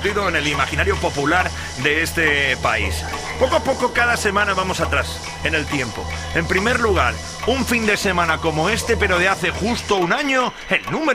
convertido en el imaginario popular de este país. Poco a poco, cada semana vamos atrás en el tiempo. En primer lugar, un fin de semana como este, pero de hace justo un año, el número